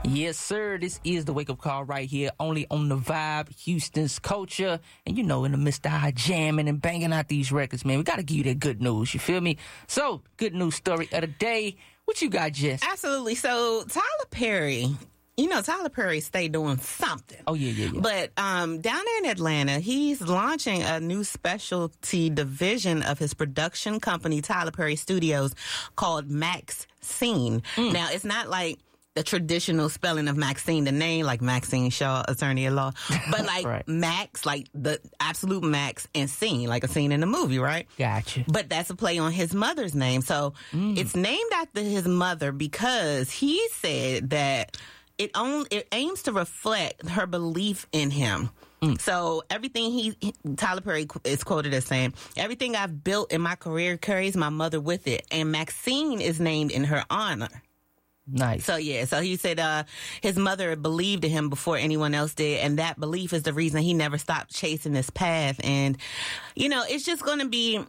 Yes, sir. This is the wake-up call right here, only on The Vibe, Houston's culture. And you know, in the midst of our jamming and banging out these records, man, we got to give you that good news. You feel me? So, good news story of the day. What you got, Jess? Absolutely. So, Tyler Perry... You know, Tyler Perry stay doing something. Oh, yeah. But down there in Atlanta, he's launching a new specialty division of his production company, Tyler Perry Studios, called Maxine. Now, it's not like the traditional spelling of Maxine, the name, like Maxine Shaw, attorney at law, but like right. Max, like the absolute Max, and scene, like a scene in a movie, right? Gotcha. But that's a play on his mother's name. So it's named after his mother because he said that it aims to reflect her belief in him. So everything Tyler Perry is quoted as saying, everything I've built in my career carries my mother with it. And Maxine is named in her honor. Nice. So he said his mother believed in him before anyone else did, and that belief is the reason he never stopped chasing this path. And, you know, it's just going to be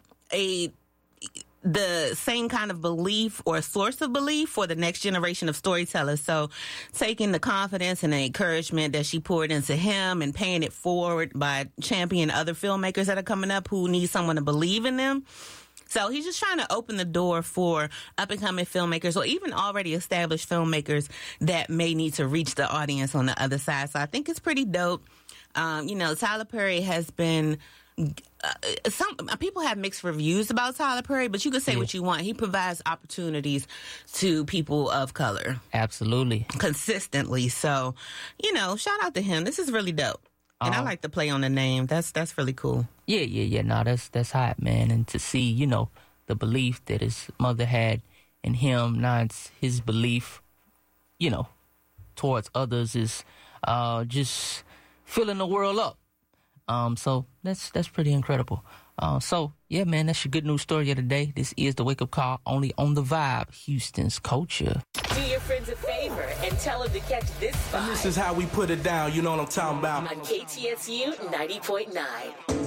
the same kind of belief or source of belief for the next generation of storytellers. So taking the confidence and the encouragement that she poured into him and paying it forward by championing other filmmakers that are coming up who need someone to believe in them. So he's just trying to open the door for up-and-coming filmmakers or even already established filmmakers that may need to reach the audience on the other side. So I think it's pretty dope. You know, Tyler Perry has been... some people have mixed reviews about Tyler Perry, but you can say what you want. He provides opportunities to people of color. Absolutely. Consistently. So, you know, shout out to him. This is really dope. And I like to play on the name. That's really cool. Yeah. No, that's hot, man. And to see, you know, the belief that his mother had in him, now it's his belief, you know, towards others is just filling the world up. So that's pretty incredible. So yeah, man, that's your good news story of the day. This is the wake up call, only on The Vibe, Houston's culture. Do your friends a favor and tell them to catch this vibe. And this is how we put it down. You know what I'm talking about? On KTSU 90.9.